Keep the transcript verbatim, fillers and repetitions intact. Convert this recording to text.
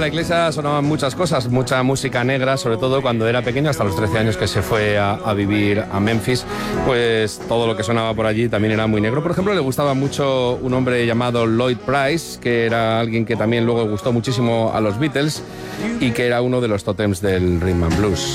la iglesia sonaban muchas cosas, mucha música negra, sobre todo cuando era pequeño, hasta los trece años que se fue a, a vivir a Memphis, pues todo lo que sonaba por allí también era muy negro. Por ejemplo, le gustaba mucho un hombre llamado Lloyd Price, que era alguien que también luego gustó muchísimo a los Beatles y que era uno de los tótems del rhythm and blues.